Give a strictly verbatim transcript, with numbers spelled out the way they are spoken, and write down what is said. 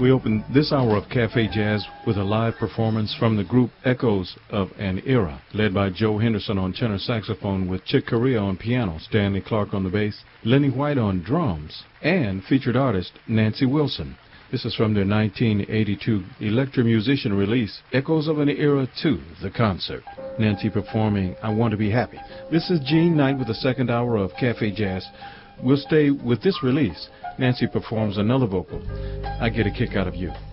We open this hour of Cafe Jazz with a live performance from the group Echoes of an Era, led by Joe Henderson on tenor saxophone with Chick Corea on piano, Stanley Clarke on the bass, Lenny White on drums, and featured artist Nancy Wilson. This is from their nineteen eighty-two Electro Musician release, Echoes of an Era two, the concert. Nancy performing I Want to Be Happy. This is Gene Knight with the second hour of Cafe Jazz. We'll stay with this release. Nancy performs another vocal, I Get a Kick Out of You.